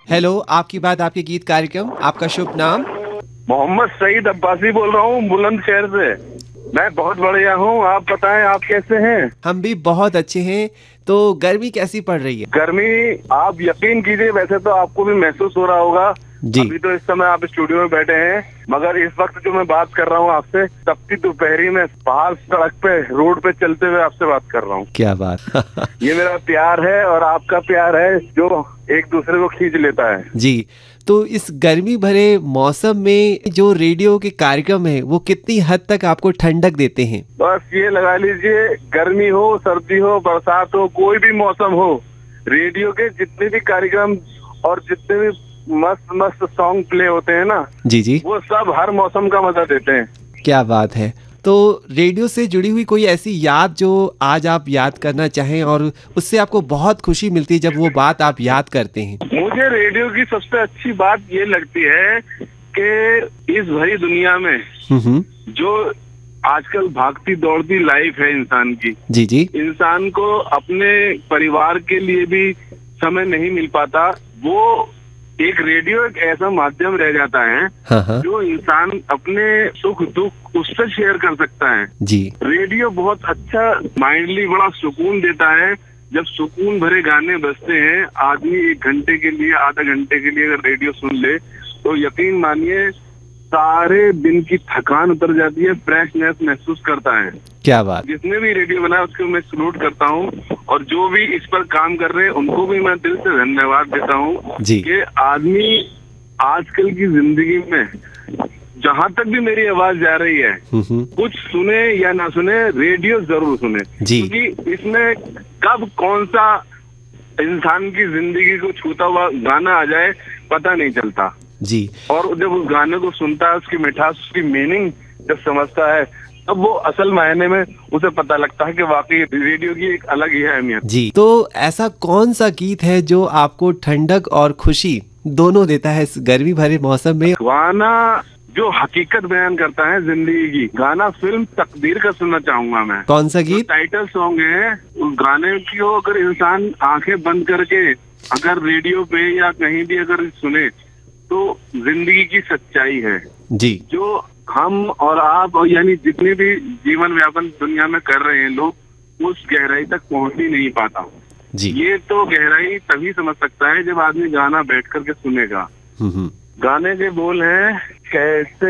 Hello, आपकी बात आपके गीत कार्यक्रम, आपका शुभ नाम? मोहम्मद सईद अब्बासी बोल रहा हूँ बुलंदशहर से। मैं बहुत बढ़िया हूँ, आप बताएं आप कैसे हैं? हम भी बहुत अच्छे हैं। तो गर्मी कैसी पड़ रही है? गर्मी आप यकीन कीजिए, वैसे तो आपको भी महसूस हो रहा होगा। जी। अभी तो इस समय आप स्टूडियो में बैठे हैं, मगर इस वक्त जो मैं बात कर रहा हूँ आपसे, तपती दोपहरी में बाहर सड़क पे रोड पे चलते हुए आपसे बात कर रहा हूँ। क्या बात ये मेरा प्यार है और आपका प्यार है जो एक दूसरे को खींच लेता है। जी। तो इस गर्मी भरे मौसम में जो रेडियो के कार्यक्रम है वो कितनी हद तक आपको ठंडक देते हैं? बस ये लगा लीजिए, गर्मी हो, सर्दी हो, बरसात हो, कोई भी मौसम हो, रेडियो के जितने भी कार्यक्रम और जितने भी मस्त मस्त सॉन्ग प्ले होते हैं ना, जी जी। वो सब हर मौसम का मजा देते हैं। क्या बात है। तो रेडियो से जुड़ी हुई कोई ऐसी याद जो आज आप याद करना चाहें और उससे आपको बहुत खुशी मिलती है जब वो बात आप याद करते हैं? मुझे रेडियो की सबसे अच्छी बात ये लगती है कि इस भरी दुनिया में जो आजकल भागती दौड़ती लाइफ है इंसान की, जी जी। इंसान को अपने परिवार के लिए भी समय नहीं मिल पाता। वो एक रेडियो एक ऐसा माध्यम रह जाता है हाँ। जो इंसान अपने सुख दुख उससे शेयर कर सकता है। जी। रेडियो बहुत अच्छा माइंडली बड़ा सुकून देता है। जब सुकून भरे गाने बजते हैं, आदमी 1 घंटे के लिए, आधा घंटे के लिए अगर रेडियो सुन ले तो यकीन मानिए सारे दिन की थकान उतर जाती है, फ्रेशनेस महसूस करता है। क्या बात। जिसने भी रेडियो बनाया उसको मैं सलूट करता हूँ, और जो भी इस पर काम कर रहे हैं उनको भी मैं दिल से धन्यवाद देता हूँ जी। कि आदमी आजकल की जिंदगी में जहाँ तक भी मेरी आवाज जा रही है, कुछ सुने या ना सुने, रेडियो जरूर सुने जी। क्योंकि इसमें कब कौन सा इंसान की जिंदगी को छूता हुआ गाना आ जाए पता नहीं चलता जी। और जब उस गाने को सुनता है, उसकी मिठास, उसकी मीनिंग जब समझता है, तब वो असल मायने में उसे पता लगता है कि वाकई रेडियो की एक अलग ही है अहमियत। जी। तो ऐसा कौन सा गीत है जो आपको ठंडक और खुशी दोनों देता है इस गर्मी भरे मौसम में? गाना जो हकीकत बयान करता है जिंदगी की, गाना फिल्म तकदीर का सुनना चाहूंगा मैं। कौन सा गीत? टाइटल सॉन्ग है उस गाने की, अगर इंसान आंखें बंद करके अगर रेडियो पे या कहीं भी अगर सुने तो जिंदगी की सच्चाई है जी। जो हम और आप और यानी जितने भी जीवन व्यापन दुनिया में कर रहे हैं लोग, उस गहराई तक पहुंच ही नहीं पाता जी। ये तो गहराई तभी समझ सकता है जब आदमी गाना बैठ करके सुनेगा। गाने के बोल हैं, कैसे